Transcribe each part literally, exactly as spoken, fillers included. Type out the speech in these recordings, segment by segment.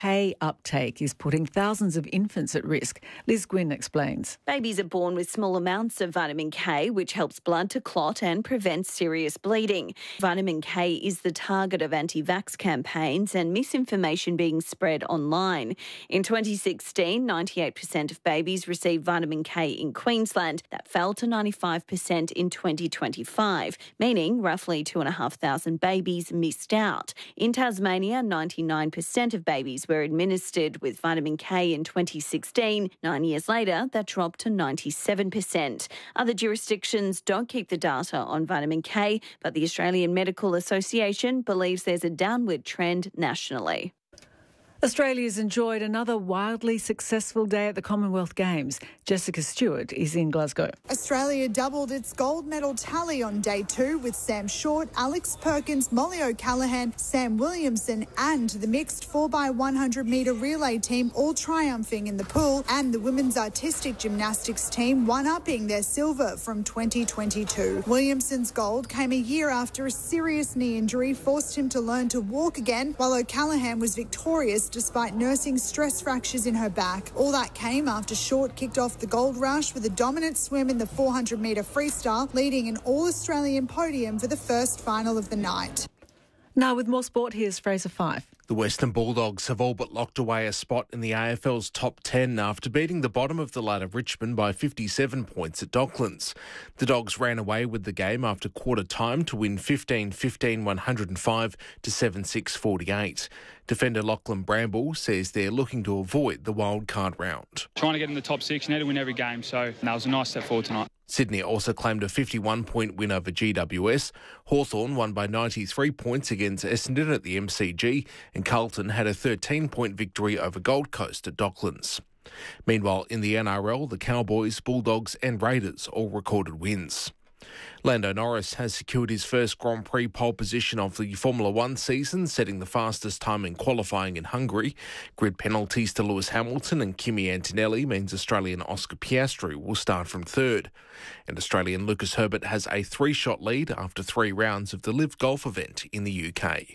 K uptake is putting thousands of infants at risk. Liz Gwynn explains. Babies are born with small amounts of vitamin K, which helps blood to clot and prevents serious bleeding. Vitamin K is the target of anti-vax campaigns and misinformation being spread online. In twenty sixteen, ninety-eight percent of babies received vitamin K in Queensland. That fell to ninety-five percent in twenty twenty-five, meaning roughly two thousand five hundred babies missed out. In Tasmania, ninety-nine percent of babies were administered with vitamin K in twenty sixteen. Nine years later, that dropped to ninety-seven percent. Other jurisdictions don't keep the data on vitamin K, but the Australian Medical Association believes there's a downward trend nationally. Australia's enjoyed another wildly successful day at the Commonwealth Games. Jessica Stewart is in Glasgow. Australia doubled its gold medal tally on day two with Sam Short, Alex Perkins, Molly O'Callaghan, Sam Williamson and the mixed four by one hundred metre relay team all triumphing in the pool, and the women's artistic gymnastics team one-upping their silver from twenty twenty-two. Williamson's gold came a year after a serious knee injury forced him to learn to walk again, while O'Callaghan was victorious despite nursing stress fractures in her back. All that came after Short kicked off the gold rush with a dominant swim in the four hundred metre freestyle, leading an all-Australian podium for the first final of the night. Now with more sport, here's Fraser Fife. The Western Bulldogs have all but locked away a spot in the A F L's top ten after beating the bottom of the ladder Richmond by fifty-seven points at Docklands. The Dogs ran away with the game after quarter time to win fifteen fifteen one oh five to seven six forty-eight. Defender Lachlan Bramble says they're looking to avoid the wildcard round. Trying to get in the top six, you need to win every game, so that was a nice step forward tonight. Sydney also claimed a fifty-one point win over G W S. Hawthorn won by ninety-three points against Essendon at the M C G, and Carlton had a thirteen point victory over Gold Coast at Docklands. Meanwhile, in the N R L, the Cowboys, Bulldogs and Raiders all recorded wins. Lando Norris has secured his first Grand Prix pole position of the Formula One season, setting the fastest time in qualifying in Hungary. Grid penalties to Lewis Hamilton and Kimi Antonelli means Australian Oscar Piastri will start from third. And Australian Lucas Herbert has a three-shot lead after three rounds of the Live Golf event in the U K.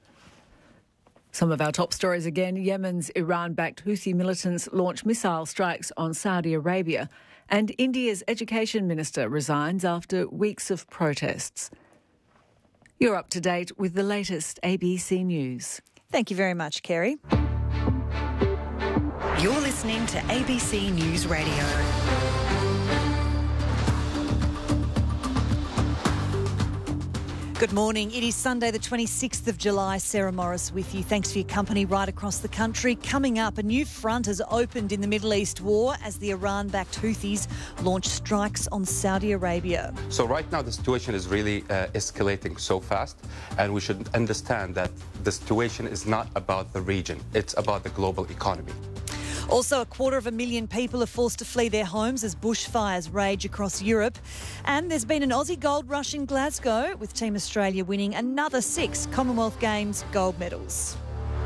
Some of our top stories again. Yemen's Iran-backed Houthi militants launch missile strikes on Saudi Arabia. And India's education minister resigns after weeks of protests. You're up to date with the latest A B C News. Thank you very much, Kerry. You're listening to A B C News Radio. Good morning. It is Sunday the twenty-sixth of July. Sarah Morris with you. Thanks for your company right across the country. Coming up, a new front has opened in the Middle East war as the Iran-backed Houthis launch strikes on Saudi Arabia. So right now the situation is really uh, escalating so fast, and we should understand that the situation is not about the region. It's about the global economy. Also, a quarter of a million people are forced to flee their homes as bushfires rage across Europe. And there's been an Aussie gold rush in Glasgow, with Team Australia winning another six Commonwealth Games gold medals.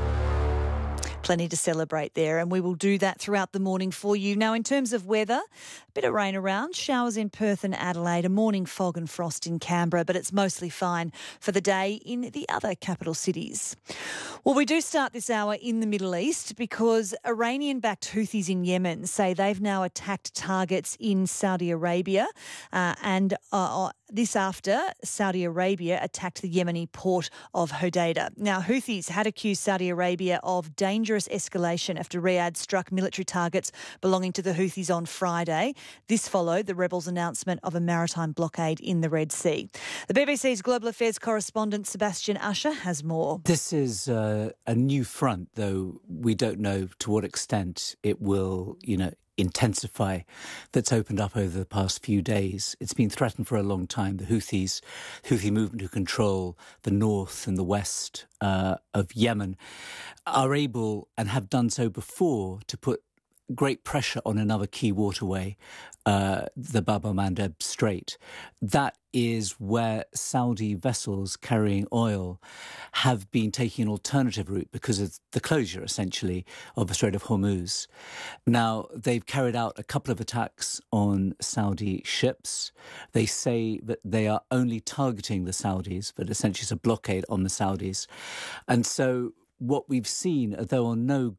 Plenty to celebrate there, and we will do that throughout the morning for you. Now, in terms of weather, a bit of rain around, showers in Perth and Adelaide, a morning fog and frost in Canberra, but it's mostly fine for the day in the other capital cities. Well, we do start this hour in the Middle East because Iranian-backed Houthis in Yemen say they've now attacked targets in Saudi Arabia, uh, and uh, this after Saudi Arabia attacked the Yemeni port of Hodeidah. Now, Houthis had accused Saudi Arabia of dangerous escalation after Riyadh struck military targets belonging to the Houthis on Friday. This followed the rebels' announcement of a maritime blockade in the Red Sea. The B B C's Global Affairs correspondent Sebastian Usher has more. This is uh, a new front, though we don't know to what extent it will, you know, intensify, that's opened up over the past few days. It's been threatened for a long time. The Houthis, Houthi movement who control the north and the west uh, of Yemen, are able, and have done so before, to put great pressure on another key waterway, uh, the Bab el-Mandeb Strait. That is where Saudi vessels carrying oil have been taking an alternative route because of the closure, essentially, of the Strait of Hormuz. Now, they've carried out a couple of attacks on Saudi ships. They say that they are only targeting the Saudis, but essentially it's a blockade on the Saudis. And so what we've seen, though, are no